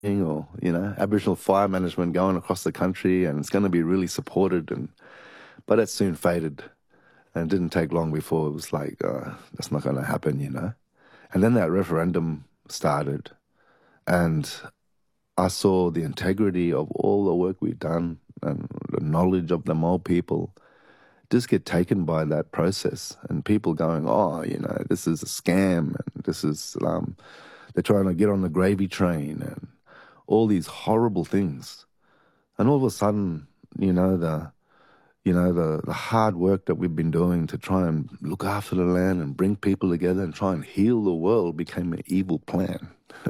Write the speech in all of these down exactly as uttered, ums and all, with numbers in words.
or, you know, Aboriginal fire management going across the country, and it's going to be really supported. And but it soon faded, and it didn't take long before it was like, uh, that's not going to happen, you know. And then that referendum started, and I saw the integrity of all the work we'd done and the knowledge of the Mole people just get taken by that process, and people going, oh, you know, this is a scam, and this is, um, they're trying to get on the gravy train, and all these horrible things. And all of a sudden, you know, the, you know, the, the hard work that we've been doing to try and look after the land and bring people together and try and heal the world became an evil plan.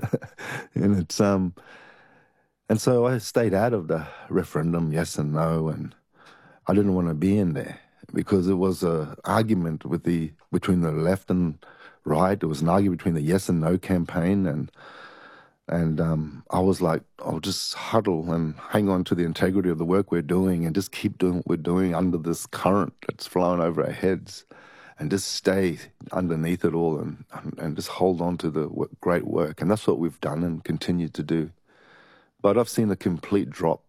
and it's, um, and so I stayed out of the referendum, yes and no, and I didn't want to be in there because it was an argument with the between the left and right. It was an argument between the yes and no campaign, and and um, I was like, I'll just huddle and hang on to the integrity of the work we're doing and just keep doing what we're doing under this current that's flowing over our heads, and just stay underneath it all and and just hold on to the great work. And that's what we've done and continue to do. But I've seen a complete drop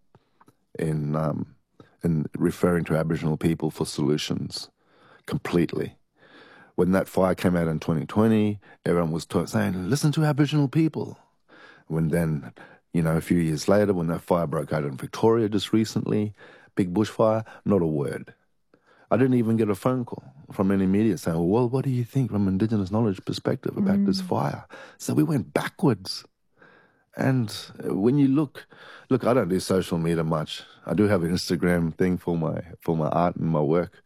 in um, in referring to Aboriginal people for solutions completely. When that fire came out in twenty twenty, everyone was t- saying, listen to Aboriginal people. When then, you know, a few years later, when that fire broke out in Victoria just recently, big bushfire, not a word. I didn't even get a phone call from any media saying, well, what do you think from an Indigenous knowledge perspective about mm. this fire? So we went backwards. And when you look, look, I don't do social media much. I do have an Instagram thing for my for my art and my work.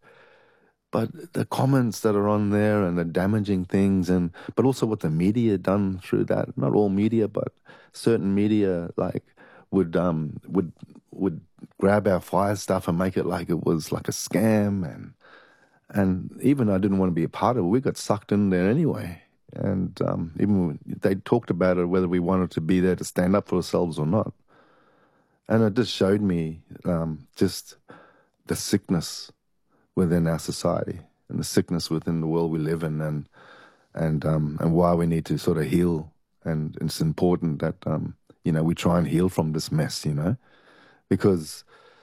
But the comments that are on there and the damaging things, and but also what the media done through that, not all media, but certain media like would um would would grab our fire stuff and make it like it was like a scam, and and even I didn't want to be a part of it. We got sucked in there anyway. And um, even when they talked about it, whether we wanted to be there to stand up for ourselves or not. And it just showed me um, just the sickness within our society and the sickness within the world we live in, and and um, and why we need to sort of heal. And it's important that um, you know we try and heal from this mess, you know, because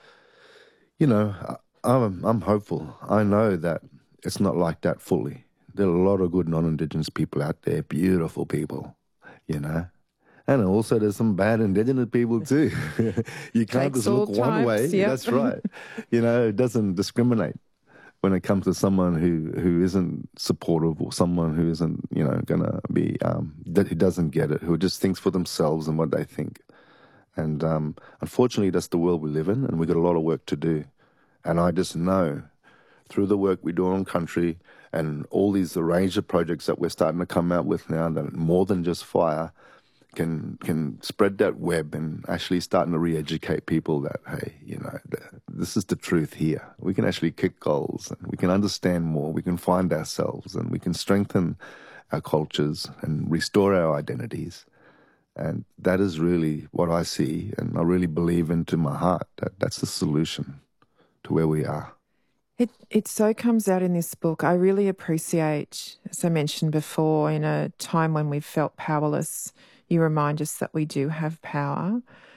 you know I'm I'm hopeful. I know that it's not like that fully. There are a lot of good non-Indigenous people out there, beautiful people, you know. And also there's some bad Indigenous people too. You can't Takes just look one types, way. Yep. That's right. You know, it doesn't discriminate when it comes to someone who, who isn't supportive, or someone who isn't, you know, going to be, um, that who doesn't get it, who just thinks for themselves and what they think. And um, unfortunately, that's the world we live in, and we've got a lot of work to do. And I just know through the work we do on country and all these range of projects that we're starting to come out with now, that more than just fire, can can spread that web and actually starting to re-educate people that, hey, you know, this is the truth here. We can actually kick goals, and we can understand more, we can find ourselves, and we can strengthen our cultures and restore our identities. And that is really what I see, and I really believe into my heart that that's the solution to where we are. It it so comes out in this book. I really appreciate, as I mentioned before, in a time when we've felt powerless, you remind us that we do have power.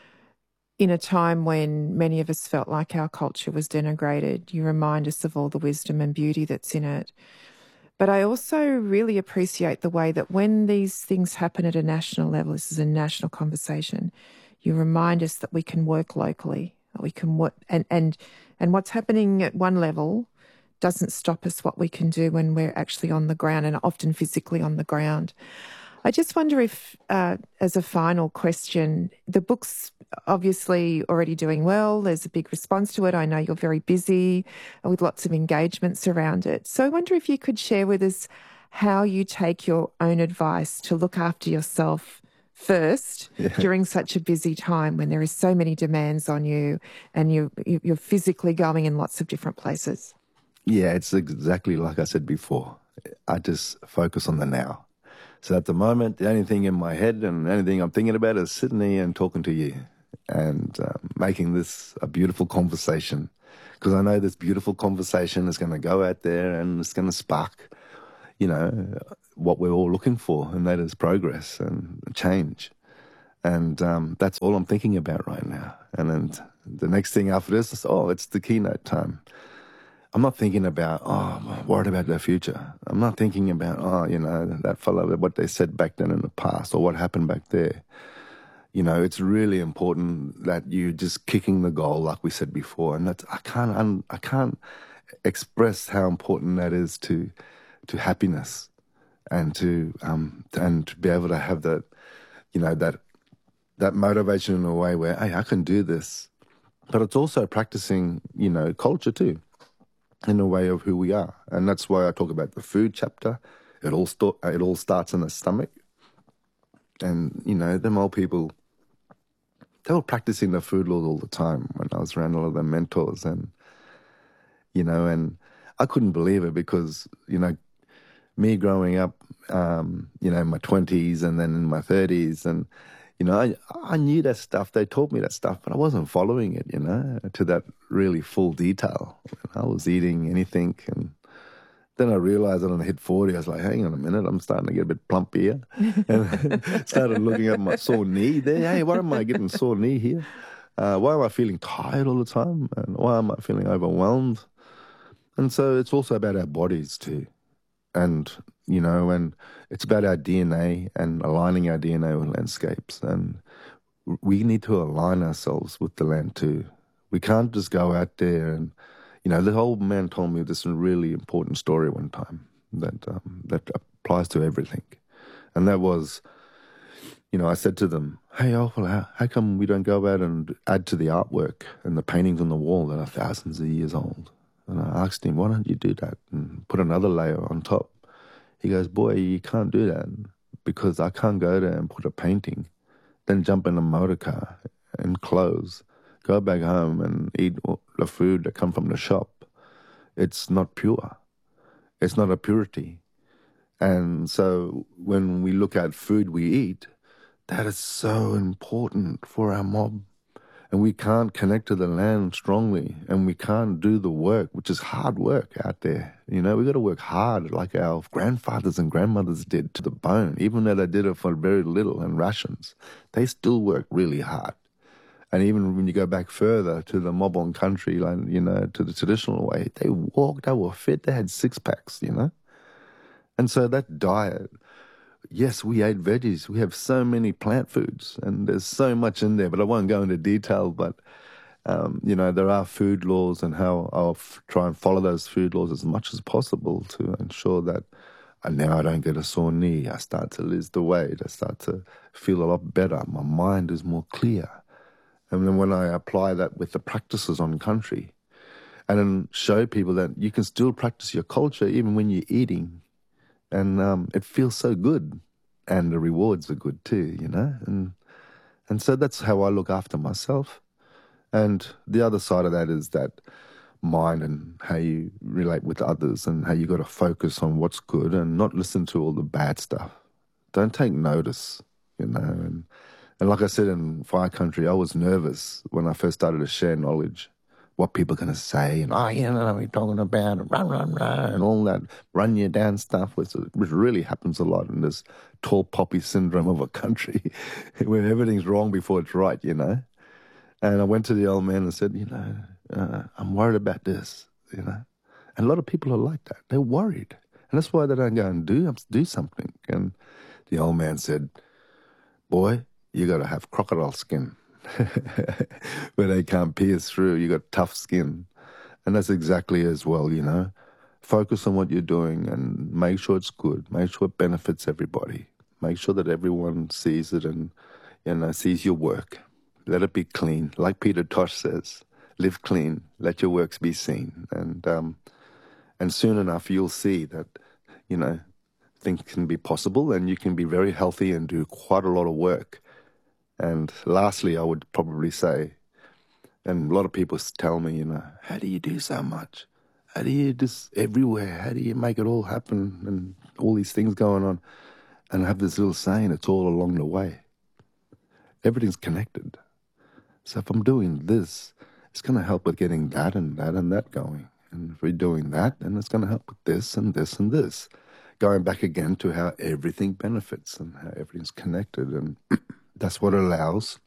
In a time when many of us felt like our culture was denigrated, you remind us of all the wisdom and beauty that's in it. But I also really appreciate the way that when these things happen at a national level, this is a national conversation, you remind us that we can work locally, that we can work, and, and, and what's happening at one level doesn't stop us what we can do when we're actually on the ground, and often physically on the ground. I just wonder if, uh, as a final question, the book's obviously already doing well. There's a big response to it. I know you're very busy with lots of engagements around it. So I wonder if you could share with us how you take your own advice to look after yourself first yeah. during such a busy time when there is so many demands on you and you, you're physically going in lots of different places. Yeah, it's exactly like I said before. I just focus on the now. So at the moment, the only thing in my head and the only thing I'm thinking about is sitting here and talking to you and um, making this a beautiful conversation, because I know this beautiful conversation is going to go out there and it's going to spark, you know, what we're all looking for, and that is progress and change. And um, that's all I'm thinking about right now. And then the next thing after this is, oh, it's the keynote time. I'm not thinking about, oh, I'm worried about the future. I'm not thinking about, oh, you know, that fellow, what they said back then in the past or what happened back there. You know, it's really important that you just kicking the goal, like we said before. And that's, I can't, un, I can't express how important that is to, to happiness and to, um, and to be able to have that, you know, that, that motivation in a way where, hey, I can do this. But it's also practicing, you know, culture too, in a way of who we are. And that's why I talk about the food chapter. It all, st- it all starts in the stomach. And, you know, them old people, they were practicing the food laws all the time when I was around a lot of their mentors. And, you know, and I couldn't believe it because, you know, me growing up, um, you know, in my twenties and then in my thirties and, you know, I, I knew that stuff. They taught me that stuff, but I wasn't following it, you know, to that really full detail. I was eating anything. And then I realized that when I hit forty, I was like, hang on a minute, I'm starting to get a bit plump here. And started looking at my sore knee there. Hey, why am I getting sore knee here? Uh, why am I feeling tired all the time? And why am I feeling overwhelmed? And so it's also about our bodies too. And, you know, and it's about our D N A and aligning our D N A with landscapes. And we need to align ourselves with the land too. We can't just go out there and, you know, the old man told me this really important story one time that um, that applies to everything. And that was, you know, I said to them, hey, oh, well, how, how come we don't go out and add to the artwork and the paintings on the wall that are thousands of years old? And I asked him, why don't you do that and put another layer on top? He goes, boy, you can't do that because I can't go there and put a painting, then jump in a motor car and clothes, go back home and eat the food that come from the shop. It's not pure. It's not a purity. And so when we look at food we eat, that is so important for our mob. And we can't connect to the land strongly, and we can't do the work, which is hard work out there. You know, we got to work hard like our grandfathers and grandmothers did to the bone. Even though they did it for very little and rations, they still work really hard. And even when you go back further to the Mobong country, like, you know, to the traditional way, they walked, they were fit, they had six packs, you know. And so that diet, yes, we ate veggies. We have so many plant foods, and there's so much in there, but I won't go into detail. But, um, you know, there are food laws, and how I'll f- try and follow those food laws as much as possible to ensure that I, now I don't get a sore knee. I start to lose the weight. I start to feel a lot better. My mind is more clear. And then when I apply that with the practices on country, and then show people that you can still practice your culture even when you're eating, and um, it feels so good, and the rewards are good too, you know. And and so that's how I look after myself. And the other side of that is that mind and how you relate with others, and how you got to focus on what's good and not listen to all the bad stuff. Don't take notice, you know. And and like I said in Fire Country, I was nervous when I first started to share knowledge. What people are going to say, and, oh, you know what we're talking about, and run, run, run, and all that run you down stuff, which, which really happens a lot in this tall poppy syndrome of a country where everything's wrong before it's right, you know. And I went to the old man and said, you know, uh, I'm worried about this, you know. And a lot of people are like that. They're worried. And that's why they don't go and do, do something. And the old man said, boy, you got to have crocodile skin. Where they can't pierce through, you got tough skin. And that's exactly as well, you know. Focus on what you're doing and make sure it's good. Make sure it benefits everybody. Make sure that everyone sees it and, you know, sees your work. Let it be clean. Like Peter Tosh says, live clean, let your works be seen. And um, and soon enough you'll see that, you know, things can be possible and you can be very healthy and do quite a lot of work. And lastly, I would probably say, and a lot of people tell me, you know, how do you do so much? How do you just everywhere? How do you make it all happen and all these things going on? And I have this little saying, it's all along the way. Everything's connected. So if I'm doing this, it's going to help with getting that and that and that going. And if we're doing that, then it's going to help with this and this and this. Going back again to how everything benefits and how everything's connected. And That's what allows